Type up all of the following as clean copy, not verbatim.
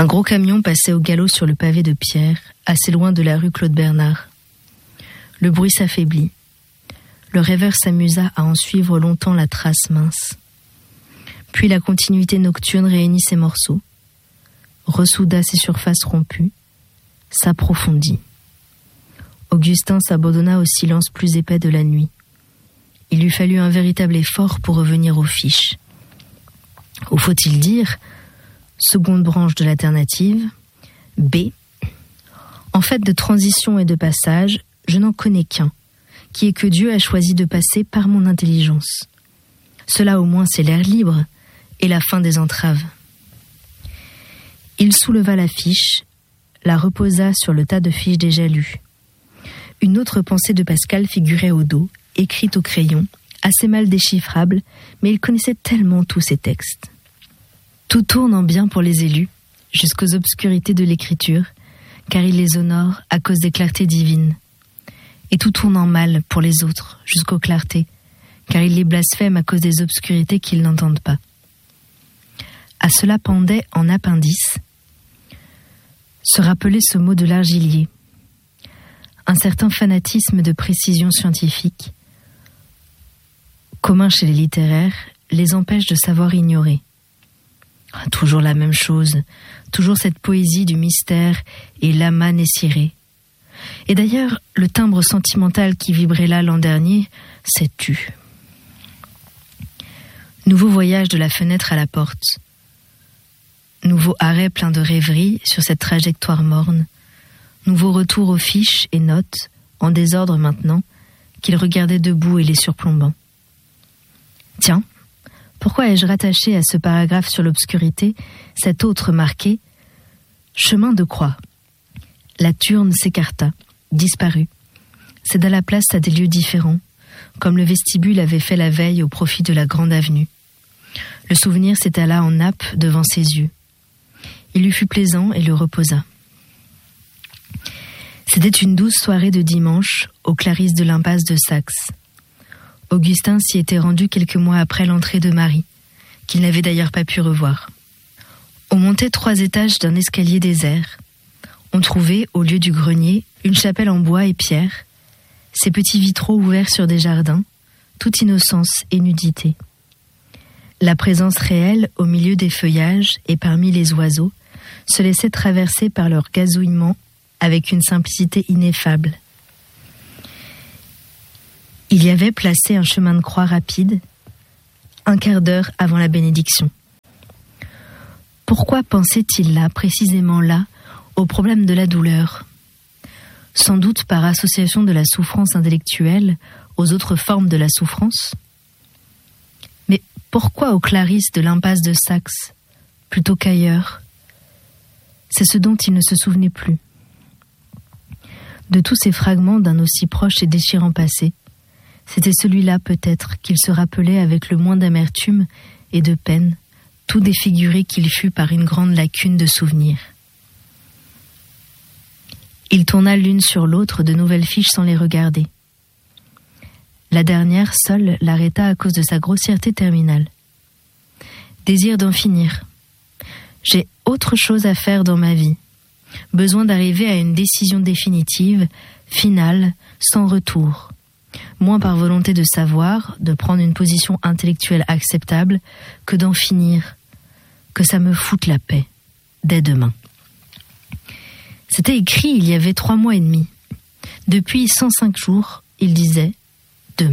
Un gros camion passait au galop sur le pavé de pierre, assez loin de la rue Claude-Bernard. Le bruit s'affaiblit. Le rêveur s'amusa à en suivre longtemps la trace mince. Puis la continuité nocturne réunit ses morceaux, ressouda ses surfaces rompues, s'approfondit. Augustin s'abandonna au silence plus épais de la nuit. Il lui fallut un véritable effort pour revenir aux fiches. Ou faut-il dire, seconde branche de l'alternative, B. En fait de transition et de passage, je n'en connais qu'un, qui est que Dieu a choisi de passer par mon intelligence. Cela au moins c'est l'air libre et la fin des entraves. Il souleva la fiche, la reposa sur le tas de fiches déjà lues. Une autre pensée de Pascal figurait au dos, écrite au crayon, assez mal déchiffrable, mais il connaissait tellement tous ces textes. Tout tourne en bien pour les élus, jusqu'aux obscurités de l'écriture, car il les honore à cause des clartés divines. Et tout tourne en mal pour les autres, jusqu'aux clartés, car il les blasphème à cause des obscurités qu'ils n'entendent pas. À cela pendait en appendice se rappeler ce mot de l'argilier. Un certain fanatisme de précision scientifique, commun chez les littéraires, les empêche de savoir ignorer. Toujours la même chose, toujours cette poésie du mystère et l'amas nessiré. Et d'ailleurs, le timbre sentimental qui vibrait là l'an dernier s'est tu. Nouveau voyage de la fenêtre à la porte. Nouveau arrêt plein de rêveries sur cette trajectoire morne. Nouveau retour aux fiches et notes, en désordre maintenant, qu'il regardait debout et les surplombant. Tiens, pourquoi ai-je rattaché à ce paragraphe sur l'obscurité cet autre marqué « Chemin de croix ». La turne s'écarta, disparut, céda la place à des lieux différents, comme le vestibule avait fait la veille au profit de la grande avenue. Le souvenir s'étala en nappe devant ses yeux. Il lui fut plaisant et le reposa. C'était une douce soirée de dimanche, aux Clarisses de l'impasse de Saxe. Augustin s'y était rendu quelques mois après l'entrée de Marie, qu'il n'avait d'ailleurs pas pu revoir. On montait 3 étages d'un escalier désert. On trouvait, au lieu du grenier, une chapelle en bois et pierre, ses petits vitraux ouverts sur des jardins, toute innocence et nudité. La présence réelle, au milieu des feuillages et parmi les oiseaux, se laissait traverser par leur gazouillement avec une simplicité ineffable. Il y avait placé un chemin de croix rapide, 1/4 d'heure avant la bénédiction. Pourquoi pensait-il là, précisément là, au problème de la douleur ? Sans doute par association de la souffrance intellectuelle aux autres formes de la souffrance. Mais pourquoi aux Clarisses de l'impasse de Saxe, plutôt qu'ailleurs ? C'est ce dont il ne se souvenait plus. De tous ces fragments d'un aussi proche et déchirant passé, c'était celui-là peut-être qu'il se rappelait avec le moins d'amertume et de peine, tout défiguré qu'il fut par une grande lacune de souvenirs. Il tourna l'une sur l'autre de nouvelles fiches sans les regarder. La dernière seule l'arrêta à cause de sa grossièreté terminale. Désir d'en finir. J'ai autre chose à faire dans ma vie. Besoin d'arriver à une décision définitive, finale, sans retour. Moins par volonté de savoir, de prendre une position intellectuelle acceptable, que d'en finir. Que ça me foute la paix, dès demain. C'était écrit il y avait 3 mois et demi. Depuis 105 jours, il disait « demain ».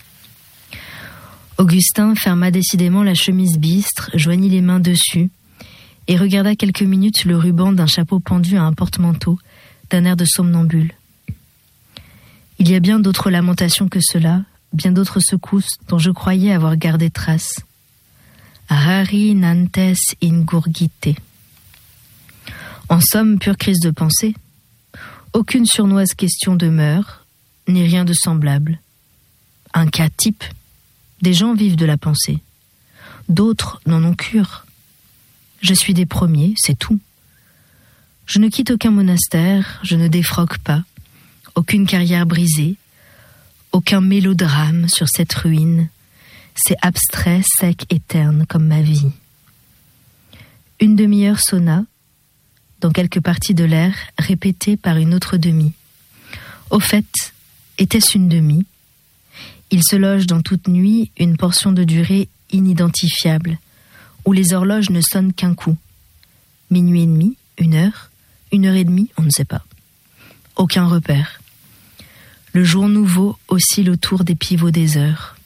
Augustin ferma décidément la chemise bistre, joignit les mains dessus et regarda quelques minutes le ruban d'un chapeau pendu à un porte-manteau, d'un air de somnambule. Il y a bien d'autres lamentations que cela, bien d'autres secousses dont je croyais avoir gardé trace. Rari nantes ingurgite. En somme, pure crise de pensée. Aucune surnoise question de meurtre, ni rien de semblable. Un cas type. Des gens vivent de la pensée. D'autres n'en ont cure. Je suis des premiers, c'est tout. Je ne quitte aucun monastère, je ne défroque pas. Aucune carrière brisée, aucun mélodrame sur cette ruine. C'est abstrait, sec et terne comme ma vie. Une demi-heure sonna, dans quelques parties de l'air, répétée par une autre demi. Au fait, était-ce une demi ? Il se loge dans toute nuit une portion de durée inidentifiable, où les horloges ne sonnent qu'un coup. Minuit et demi, 1 heure et demie, on ne sait pas. Aucun repère. Le jour nouveau oscille autour des pivots des heures.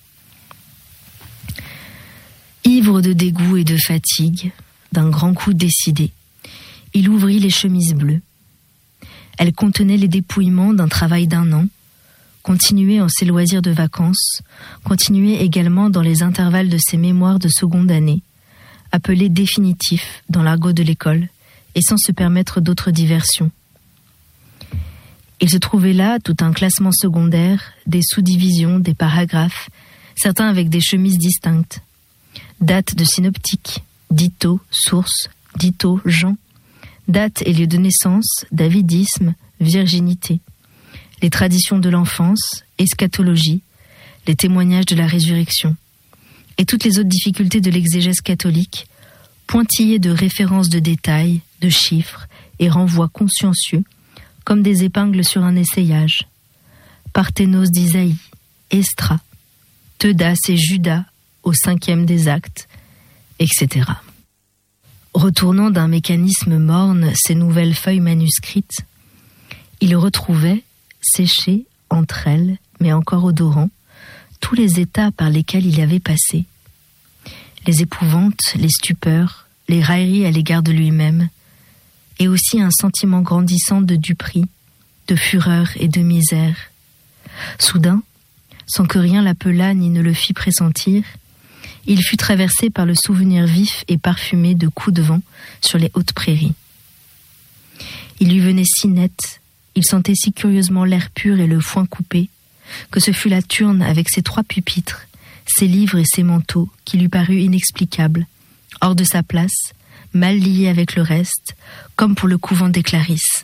Ivre de dégoût et de fatigue, d'un grand coup décidé, il ouvrit les chemises bleues. Elles contenaient les dépouillements d'un travail d'1 an, continué en ses loisirs de vacances, continué également dans les intervalles de ses mémoires de seconde année, appelés définitifs dans l'argot de l'école, et sans se permettre d'autres diversions. Il se trouvait là tout un classement secondaire, des sous-divisions, des paragraphes, certains avec des chemises distinctes. Date de synoptique, dito, source, dito, Jean. Date et lieu de naissance, davidisme, virginité. Les traditions de l'enfance, eschatologie, les témoignages de la résurrection. Et toutes les autres difficultés de l'exégèse catholique, pointillées de références de détails, de chiffres et renvois consciencieux, comme des épingles sur un essayage. Parthénos d'Isaïe, Esdras, Teudas et Judas au 5e des actes, etc. Retournant d'un mécanisme morne ces nouvelles feuilles manuscrites, il retrouvait, séchés entre elles, mais encore odorants, tous les états par lesquels il avait passé. Les épouvantes, les stupeurs, les railleries à l'égard de lui-même, et aussi un sentiment grandissant de duperie, de fureur et de misère. Soudain, sans que rien l'appelât ni ne le fît pressentir, il fut traversé par le souvenir vif et parfumé de coups de vent sur les hautes prairies. Il lui venait si net, il sentait si curieusement l'air pur et le foin coupé, que ce fut la turne avec ses 3 pupitres, ses livres et ses manteaux qui lui parut inexplicable, hors de sa place, mal lié avec le reste, comme pour le couvent des Clarisses.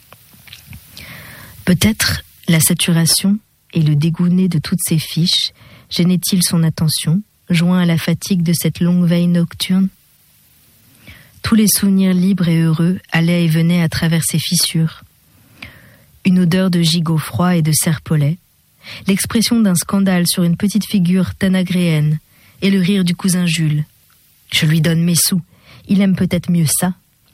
Peut-être la saturation et le dégoût né de toutes ces fiches gênaient-ils son attention, joint à la fatigue de cette longue veille nocturne. Tous les souvenirs libres et heureux allaient et venaient à travers ces fissures. Une odeur de gigot froid et de serpolet, l'expression d'un scandale sur une petite figure tanagréenne et le rire du cousin Jules. « Je lui donne mes sous, il aime peut-être mieux ça. »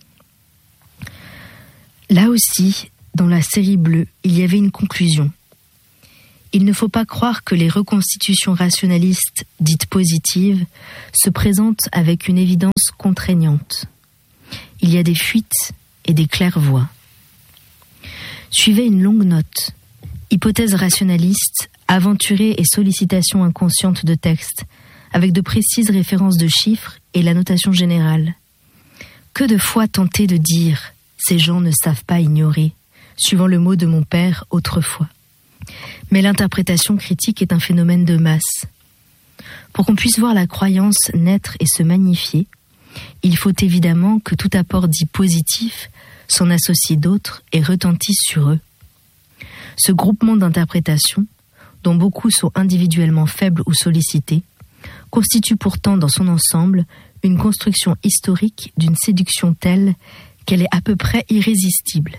Là aussi, dans la série bleue, il y avait une conclusion. Il ne faut pas croire que les reconstitutions rationalistes, dites positives, se présentent avec une évidence contraignante. Il y a des fuites et des claires-voies. Suivait une longue note, hypothèse rationaliste, aventurée et sollicitation inconsciente de texte, avec de précises références de chiffres et la notation générale. Que de fois tenté de dire « ces gens ne savent pas ignorer », suivant le mot de mon père autrefois. Mais l'interprétation critique est un phénomène de masse. Pour qu'on puisse voir la croyance naître et se magnifier, il faut évidemment que tout apport dit positif s'en associe d'autres et retentisse sur eux. Ce groupement d'interprétations, dont beaucoup sont individuellement faibles ou sollicités, constitue pourtant dans son ensemble une construction historique d'une séduction telle qu'elle est à peu près irrésistible.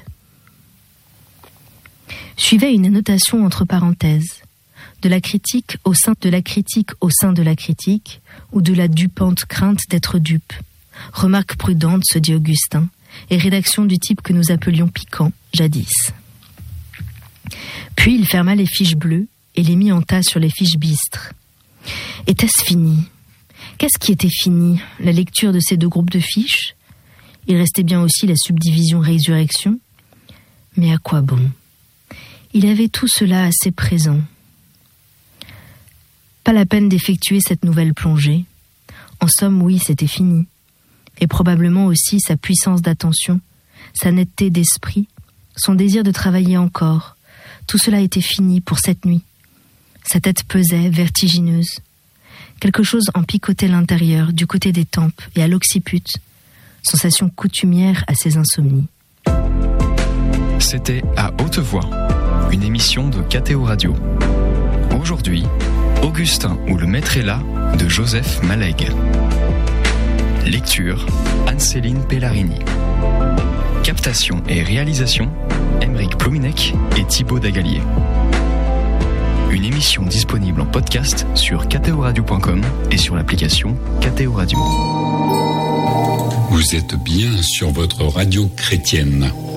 Suivait une annotation entre parenthèses, de la critique au sein de la critique au sein de la critique, ou de la dupante crainte d'être dupe. Remarque prudente, se dit Augustin, et rédaction du type que nous appelions piquant, jadis. Puis il ferma les fiches bleues et les mit en tas sur les fiches bistres. Était-ce fini ? Qu'est-ce qui était fini ? La lecture de ces 2 groupes de fiches ? Il restait bien aussi la subdivision résurrection. Mais à quoi bon ? Il avait tout cela assez présent. Pas la peine d'effectuer cette nouvelle plongée. En somme, oui, c'était fini. Et probablement aussi sa puissance d'attention, sa netteté d'esprit, son désir de travailler encore. Tout cela était fini pour cette nuit. Sa tête pesait, vertigineuse. Quelque chose en picotait l'intérieur, du côté des tempes et à l'occiput. Sensation coutumière à ses insomnies. C'était À Haute Voix, une émission de KTO Radio. Aujourd'hui, Augustin ou le maître est là de Joseph Malègue. Lecture, Anne-Céline Pellarini. Captation et réalisation, Aymeric Plominec et Thibaut Dagalier. Une émission disponible en podcast sur ktoradio.com et sur l'application KTO Radio. Vous êtes bien sur votre radio chrétienne.